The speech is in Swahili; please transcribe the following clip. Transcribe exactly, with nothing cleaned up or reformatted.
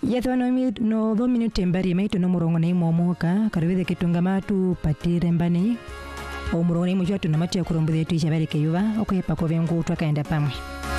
Yathano mi no do minute mbari maito no murongo nei momoka karibide kitunga matu patire mbani o murongo nei mujatu na matu ya kurombude tu ishabari keyuva okoyepa ko vengu twakaenda pamwe.